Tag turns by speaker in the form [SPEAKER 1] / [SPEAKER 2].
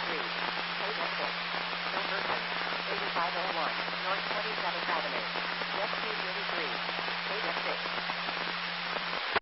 [SPEAKER 1] Page at 6. No person. 8501 North 27th Avenue. West 233. Page at 6.